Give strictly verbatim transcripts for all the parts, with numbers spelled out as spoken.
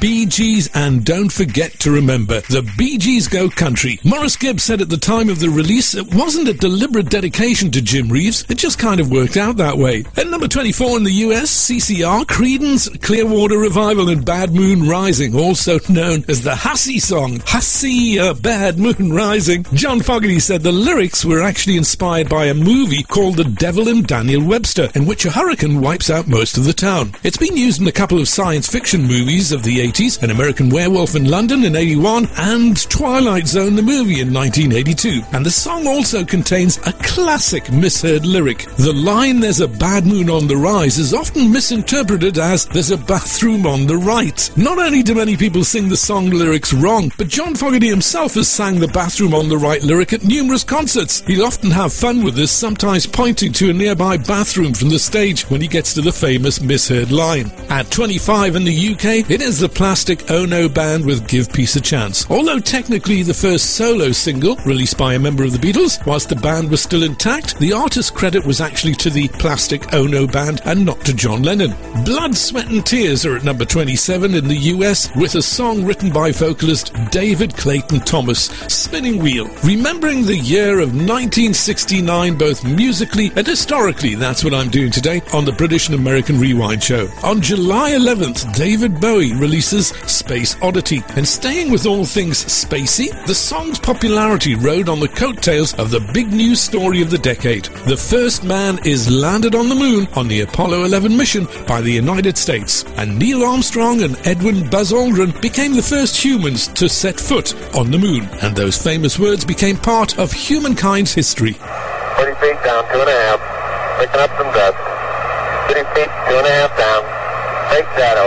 Bee Gees, and don't forget to remember, the Bee Gees go country. Maurice Gibb said at the time of the release, it wasn't a deliberate dedication to Jim Reeves, it just kind of worked out that way. At number twenty-four in the U S, C C R, Creedence, Clearwater Revival and Bad Moon Rising, also known as the Hussy song. Hussy, uh, Bad Moon Rising. John Fogerty said the lyrics were actually inspired by a movie called The Devil and Daniel Webster, in which a hurricane wipes out most of the town. It's been used in a couple of science fiction movies of the eighties, An American Werewolf in London in eighty-one, and Twilight Zone the movie in nineteen eighty-two. And the song also contains a classic misheard lyric. The line, "There's a bad moon on the rise," is often misinterpreted as "there's a bathroom on the right." Not only do many people sing the song lyrics wrong, but John Fogerty himself has sang the "bathroom on the right" lyric at numerous concerts. He'll often have fun with this, sometimes pointing to a nearby bathroom from the stage when he gets to the famous misheard line. At twenty-five in the U K, it is the Plastic Ono Band with "Give Peace a Chance." Although technically the first solo single released by a member of the Beatles, whilst the band was still intact, the artist's credit was actually to the Plastic Ono Band and not to John Lennon. Blood, Sweat and Tears are at number twenty-seven in the U S with a song written by vocalist David Clayton Thomas, Spinning Wheel. Remembering the year of nineteen sixty-nine both musically and historically, that's what I'm doing today on the British and American Rewind Show. On July eleventh, David Bowie releases Space Oddity, and staying with all things spacey, the song's popularity rode on the coattails of the big news story of the decade. The first man is landed on the moon on the Apollo eleven mission by the United States, and Neil Armstrong and Edwin Buzz Aldrin became the first humans to set foot on the moon, and those famous words became part of humankind's history. thirty feet down, two and a half, picking up some dust. thirty feet, two and a half down, fake shadow.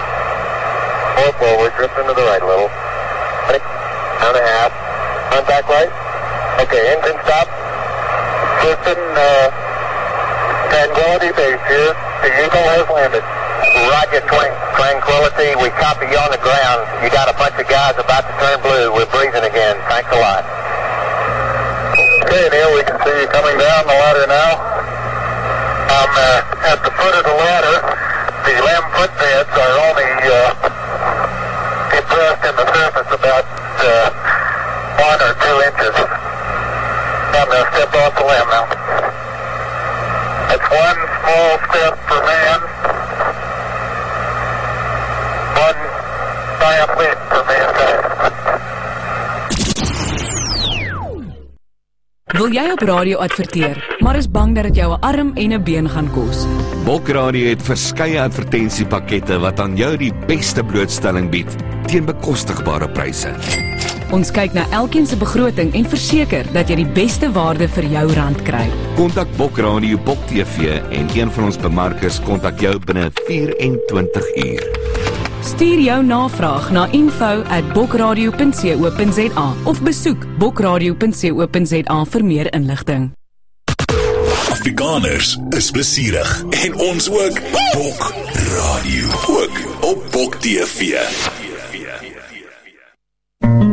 Four forward, drift into the right a little. Six, down and a half. Contact right. Okay, engine stop. Houston, uh, Tranquility Base here. The Eagle has landed. Roger, Twan- Tranquility. We copy you on the ground. You got a bunch of guys about to turn blue. We're breathing again. Thanks a lot. Okay, Neil, we can see you coming down the ladder now. I'm uh, at the foot of the ladder. The eleven-foot beds are only uh, impressed in the surface about uh, one or two inches. I'm going to step off the limb now. That's one small step for man, one giant leap for mankind. Wil jy op radio adverteer, maar is bang dat dit jou 'n arm en 'n been gaan kos? Bok Radio het verskeie advertensiepakkette wat aan jou die beste blootstelling bied teen bekostigbare pryse. Ons kyk na elkeen se begroting en verseker dat jy die beste waarde vir jou rand kry. Kontak Bok Radio, Bok T V en een van ons bemarkers kontak jou binne vyf en twintig uur. Stuur jou navraag na info at bokradio punt co punt za of besoek bokradio punt co punt za vir meer inligting. Afrikaners is plesierig en ons ook. Bok Radio, ook op Bok T V.